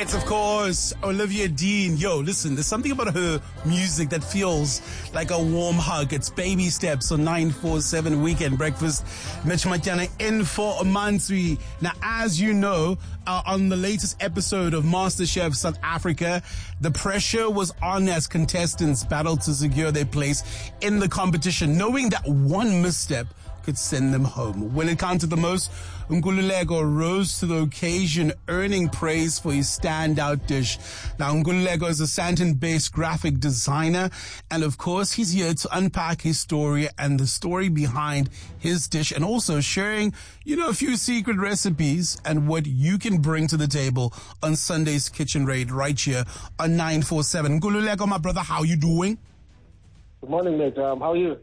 It's, of course, Olivia Dean. Yo, listen, there's something about her music that feels like a warm hug. It's Baby Steps on 947 Weekend Breakfast. Mitch Matjana in for Mansui. Now, as you know, on the latest episode of MasterChef South Africa, the pressure was on as contestants battled to secure their place in the competition, knowing that one misstep could send them home. When it counted the most, Nkululeko rose to the occasion, earning praise for his standout dish. Now, Nkululeko is a Sandton-based graphic designer, and of course, he's here to unpack his story and the story behind his dish, and also sharing, a few secret recipes and what you can bring to the table on Sunday's Kitchen Raid right here on 947. Nkululeko, my brother, how you doing? Good morning, mate. How are you?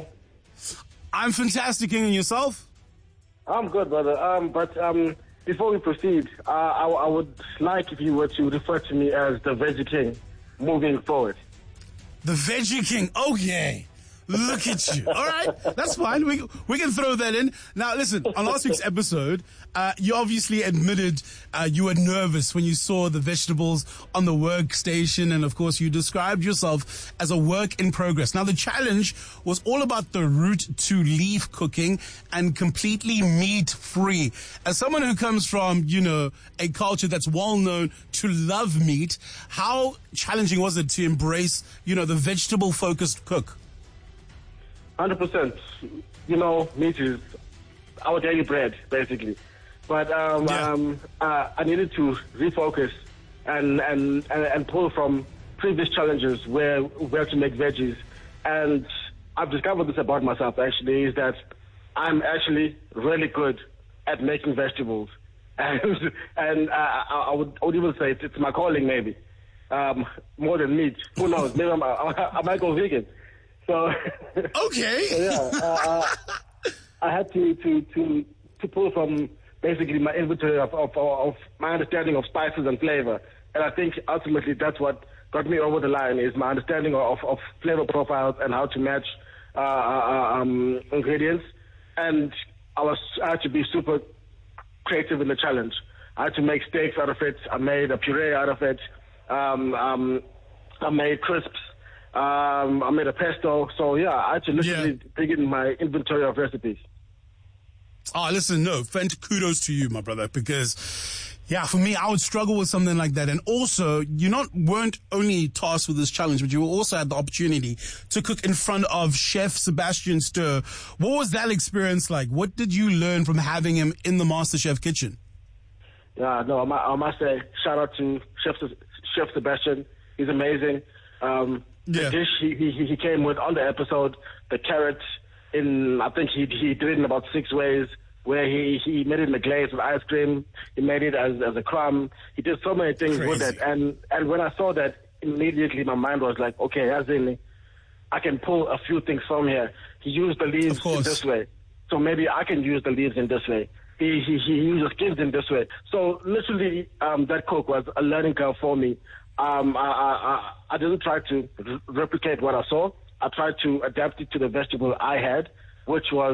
I'm fantastic, and yourself? I'm good, brother. But before we proceed, I would like if you were to refer to me as the Veggie King moving forward. The Veggie King. Okay. Look at you. All right. That's fine. We can throw that in. Now, listen, on last week's episode, you obviously admitted you were nervous when you saw the vegetables on the workstation. And, of course, you described yourself as a work in progress. Now, the challenge was all about the root to leaf cooking and completely meat-free. As someone who comes from, a culture that's well known to love meat, how challenging was it to embrace, the vegetable-focused cook? 100%. Meat is our daily bread, basically. But I needed to refocus and pull from previous challenges where we have to make veggies. And I've discovered this about myself, actually, is that I'm actually really good at making vegetables. And I would even say it's my calling, maybe, more than meat. Who knows? Maybe I might go vegan. So okay. So, I had to pull from basically my inventory of my understanding of spices and flavor, and I think ultimately that's what got me over the line, is my understanding of flavor profiles and how to match ingredients. And I had to be super creative in the challenge. I had to make steaks out of it. I made a puree out of it. I made crisps. I made a pesto. So, I had to literally dig in my inventory of recipes. Listen, kudos to you, my brother, because, for me, I would struggle with something like that. And also, you weren't only tasked with this challenge, but you also had the opportunity to cook in front of Chef Sebastian Stur. What was that experience like? What did you learn from having him in the MasterChef kitchen? I must say, shout out to Chef Sebastian. He's amazing. The dish he came with on the episode, the carrot, I think he did it in about 6 ways, where he made it in a glaze with ice cream. He made it as a crumb. He did so many things with it. And when I saw that, immediately my mind was like, okay, I can pull a few things from here. He used the leaves in this way, so maybe I can use the leaves in this way. He uses skins in this way. So literally, that cook was a learning curve for me. I didn't try to replicate what I saw. I tried to adapt it to the vegetable I had, which was,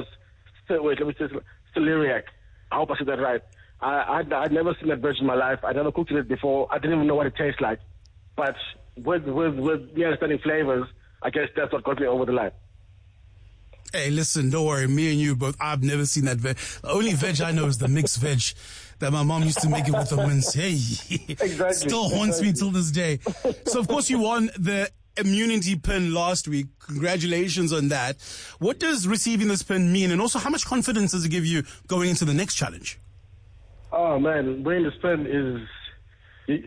celeriac. I hope I said that right. I'd never seen that veg in my life. I never cooked it before. I didn't even know what it tastes like. But with the understanding flavors, I guess that's what got me over the line. Hey, listen, don't worry. Me and you both, I've never seen that veg. The only veg I know is the mixed veg that my mom used to make it with the mince. Hey, exactly. Still haunts me till this day. So, of course, you won the immunity pin last week. Congratulations on that. What does receiving this pin mean? And also, how much confidence does it give you going into the next challenge? Oh, man, winning this pin is,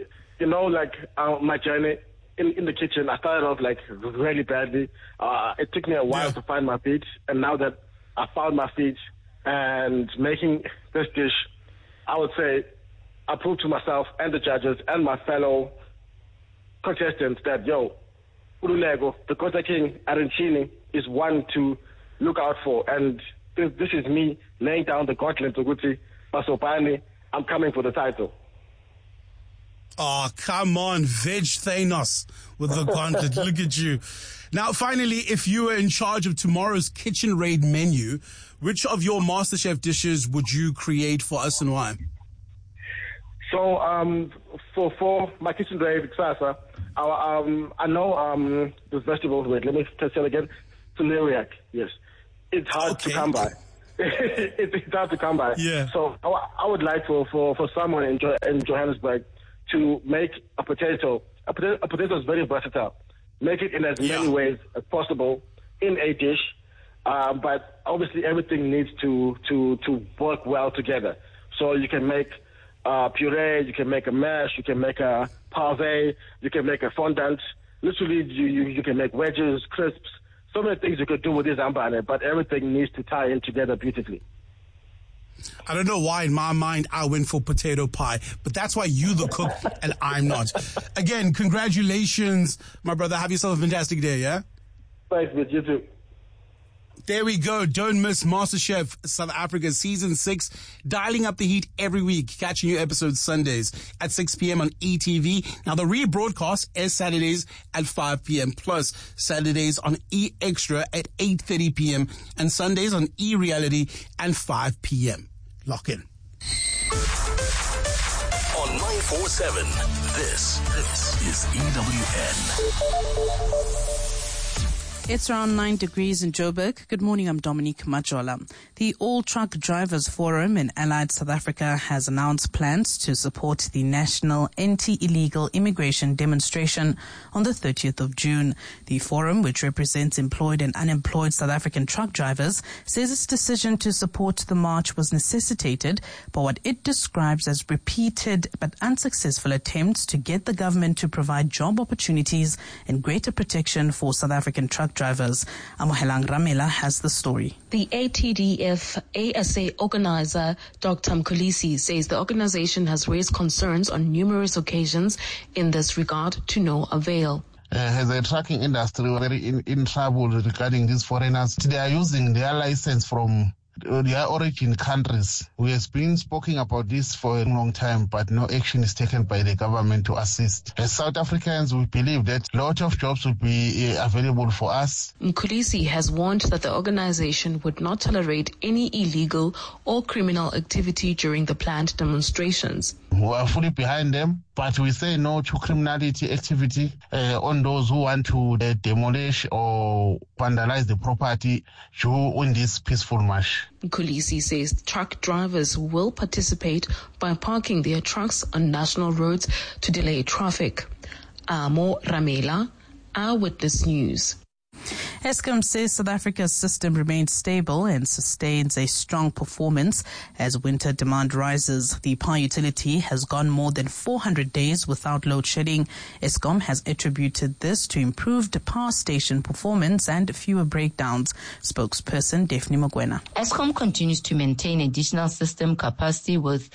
my journey in the kitchen. I started off really badly. It took me a while to find my feet. And now that I found my feet and making this dish, I would say I proved to myself and the judges and my fellow contestants that, Nkululeko, the Kota King Arancini, is one to look out for. And this is me laying down the gauntlet to Guti Pasopani. I'm coming for the title. Oh, come on, Veg Thanos with the gauntlet. Look at you. Now, finally, if you were in charge of tomorrow's Kitchen Raid menu, which of your MasterChef dishes would you create for us and why? So for my kitchen rave kusasa, I know this vegetable. Wait, let me test it again. Celeriac, yes. It's hard to come by. It's hard to come by. Yeah. So I would like for someone in Johannesburg to make a potato. A potato is very versatile. Make it in as many ways as possible in a dish, but obviously everything needs to work well together. So you can make puree, you can make a mash, you can make a pave, you can make a fondant. Literally, you can make wedges, crisps. So many things you could do with this ambane, but everything needs to tie in together beautifully. I don't know why in my mind I went for potato pie, but that's why you the cook and I'm not. Again, congratulations, my brother. Have yourself a fantastic day, yeah? Thanks, but you too. There we go. Don't miss MasterChef South Africa Season 6. Dialing up the heat every week. Catch new episodes Sundays at 6 p.m. on ETV. Now, the rebroadcast is Saturdays at 5 p.m. plus Saturdays on E Extra at 8:30 p.m. and Sundays on E Reality at 5 p.m. Lock in. On 947, this is EWN. It's around 9 degrees in Joburg. Good morning, I'm Dominique Majola. The All Truck Drivers Forum in Allied South Africa has announced plans to support the National Anti-Illegal Immigration Demonstration on the 30th of June. The forum, which represents employed and unemployed South African truck drivers, says its decision to support the march was necessitated by what it describes as repeated but unsuccessful attempts to get the government to provide job opportunities and greater protection for South African truck drivers. Amohelang Ramela has the story. The ATDF ASA organizer, Dr. Mkhulisi, says the organization has raised concerns on numerous occasions in this regard to no avail. As a trucking industry, we're very in trouble regarding these foreigners. They are using their license from their origin countries. We have been speaking about this for a long time, but no action is taken by the government to assist. As South Africans, we believe that a lot of jobs will be available for us. Mkhulisi has warned that the organization would not tolerate any illegal or criminal activity during the planned demonstrations. We are fully behind them, but we say no to criminality activity on those who want to demolish or vandalize the property in this peaceful march. Mkhulisi says truck drivers will participate by parking their trucks on national roads to delay traffic. Amo Ramela, Eyewitness News. Eskom says South Africa's system remains stable and sustains a strong performance as winter demand rises. The power utility has gone more than 400 days without load shedding. Eskom has attributed this to improved power station performance and fewer breakdowns. Spokesperson Daphne Mogwena. Eskom continues to maintain additional system capacity with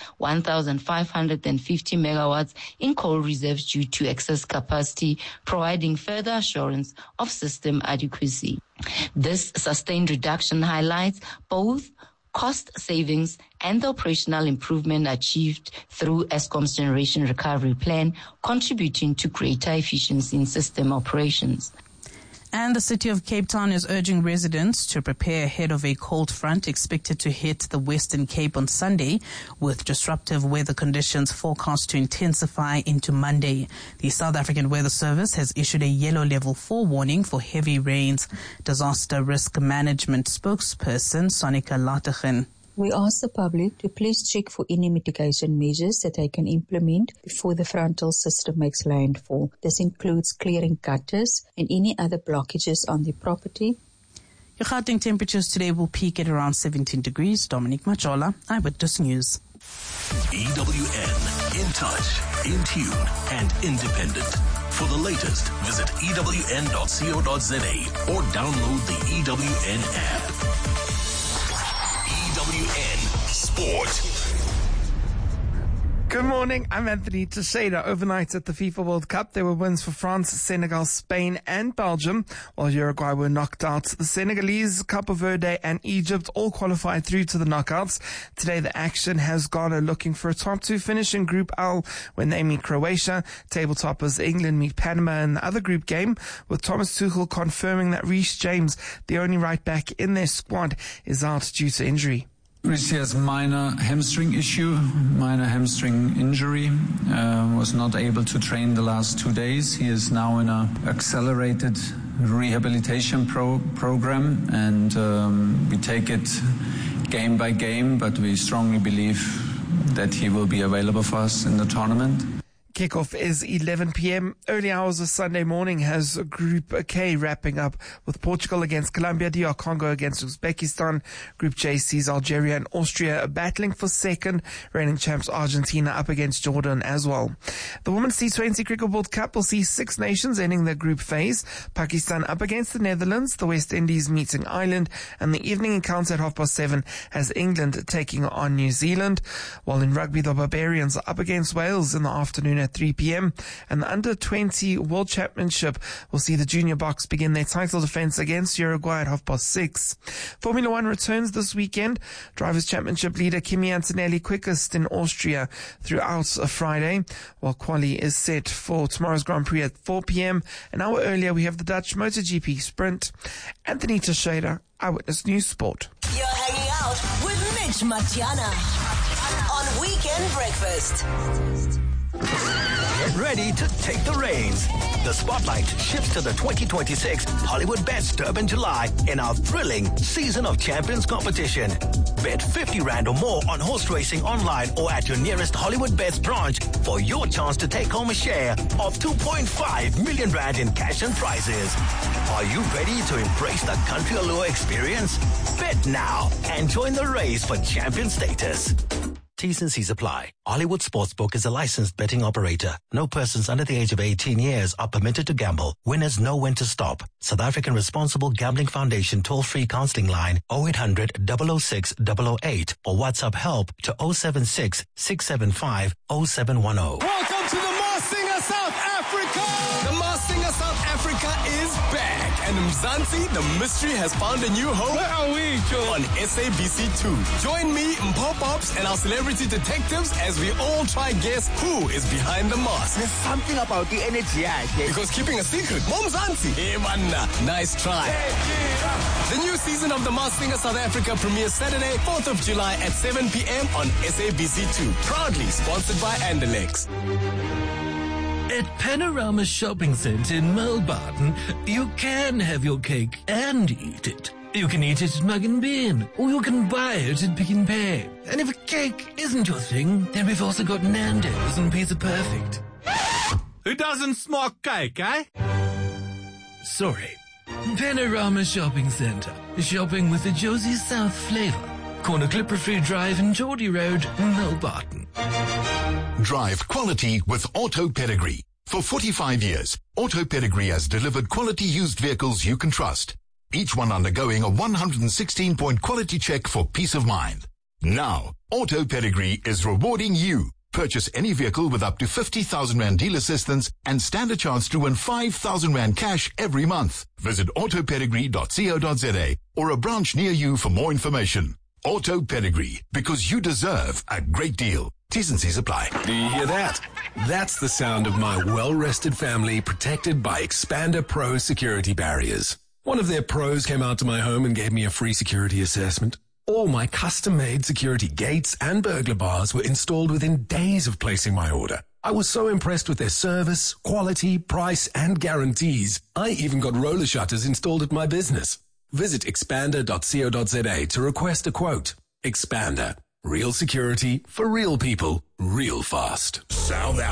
1,550 megawatts in coal reserves due to excess capacity, providing further assurance of system adequacy. This sustained reduction highlights both cost savings and the operational improvement achieved through Eskom's generation recovery plan, contributing to greater efficiency in system operations. And the city of Cape Town is urging residents to prepare ahead of a cold front expected to hit the Western Cape on Sunday, with disruptive weather conditions forecast to intensify into Monday. The South African Weather Service has issued a yellow level 4 warning for heavy rains. Disaster Risk Management spokesperson Sonika Lategen. We ask the public to please check for any mitigation measures that they can implement before the frontal system makes landfall. This includes clearing gutters and any other blockages on the property. Your Gauteng temperatures today will peak at around 17 degrees. Dominique Majola, Eyewitness News. EWN, in touch, in tune, and independent. For the latest, visit ewn.co.za or download the EWN app. EWN Sport. Good morning, I'm Anthony Teixeira. Overnight at the FIFA World Cup, there were wins for France, Senegal, Spain and Belgium, while Uruguay were knocked out. The Senegalese, Cape Verde and Egypt all qualified through to the knockouts. Today the action has Ghana looking for a top 2 finish in Group L when they meet Croatia. Table toppers England meet Panama in the other group game, with Thomas Tuchel confirming that Reece James, the only right back in their squad, is out due to injury. Rishi has minor hamstring injury, was not able to train the last 2 days. He is now in an accelerated rehabilitation program, and we take it game by game, but we strongly believe that he will be available for us in the tournament. Kickoff is 11 p.m. Early hours of Sunday morning has Group K wrapping up with Portugal against Colombia, DR Congo against Uzbekistan. Group J sees Algeria and Austria battling for second. Reigning champs Argentina up against Jordan as well. The Women's T20 Cricket World Cup will see 6 nations ending their group phase. Pakistan up against the Netherlands, the West Indies meeting Ireland, and the evening encounter at 7:30 has England taking on New Zealand. While in rugby, the Barbarians are up against Wales in the afternoon at 3 p.m. and the Under-20 World Championship will see the Junior Box begin their title defense against Uruguay at 6:30. Formula One returns this weekend. Drivers' Championship leader Kimi Antonelli quickest in Austria throughout Friday, while quali is set for tomorrow's Grand Prix at 4 p.m. An hour earlier, we have the Dutch MotoGP Sprint. Anthony Teixeira, Eyewitness News Sport. You're hanging out with Mitch Matiana on Weekend Breakfast. Get ready to take the reins. The spotlight shifts to the 2026 Hollywood Bets Durban July in our thrilling Season of Champions competition. Bet 50 Rand or more on horse racing online or at your nearest Hollywood Bets branch for your chance to take home a share of 2.5 million Rand in cash and prizes. Are you ready to embrace the country allure experience? Bet now and join the race for champion status. T's and C's apply. Hollywood Sportsbook is a licensed betting operator. No persons under the age of 18 years are permitted to gamble. Winners know when to stop. South African Responsible Gambling Foundation toll-free counseling line 0800 006 008 or WhatsApp help to 076 675 0710. Welcome to the Masked Singer South Africa! The Masked Singer South Africa is back, and Mzansi, the mystery, has found a new home. Where are we, Joe? On SABC2. Join me, Mpho Pops, and our celebrity detectives as we all try guess who is behind the mask. There's something about the energy, because keeping a secret, Mzansi. Hey, man, nice try. The new season of the Masked Singer South Africa premieres Saturday, 4th of July at 7 p.m. on SABC2. Proudly sponsored by Andalex. At Panorama Shopping Centre in Melbourne, you can have your cake and eat it. You can eat it at Mug and Bean, or you can buy it at Pick and Pay. And if a cake isn't your thing, then we've also got Nando's and Pizza Perfect. Who doesn't smoke cake, eh? Sorry. Panorama Shopping Centre. Shopping with the Josie South flavour. Corner Clipper-Free Drive and Geordie Road, Melbourne. Drive quality with Auto Pedigree. For 45 years, Auto Pedigree has delivered quality used vehicles you can trust. Each one undergoing a 116-point quality check for peace of mind. Now, Auto Pedigree is rewarding you. Purchase any vehicle with up to 50,000 Rand deal assistance and stand a chance to win 5,000 Rand cash every month. Visit autopedigree.co.za or a branch near you for more information. Auto Pedigree, because you deserve a great deal. T's and C's apply. Do you hear that? That's the sound of my well-rested family protected by Expander Pro security barriers. One of their pros came out to my home and gave me a free security assessment. All my custom-made security gates and burglar bars were installed within days of placing my order. I was so impressed with their service, quality, price, and guarantees. I even got roller shutters installed at my business. Visit expander.co.za to request a quote. Expander. Real security for real people, real fast. South Africa.